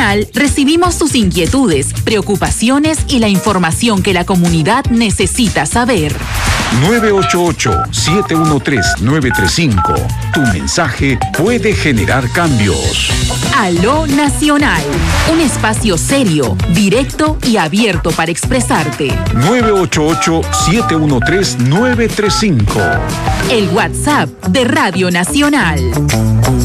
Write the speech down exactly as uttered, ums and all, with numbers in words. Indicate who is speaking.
Speaker 1: Nacional recibimos sus inquietudes, preocupaciones y la información que la comunidad necesita saber.
Speaker 2: nueve ocho ocho, siete uno tres, nueve tres cinco. Tu mensaje puede generar cambios.
Speaker 1: Aló Nacional, un espacio serio, directo y abierto para expresarte.
Speaker 2: nueve ocho ocho, siete uno tres, nueve tres cinco.
Speaker 1: El WhatsApp de Radio Nacional.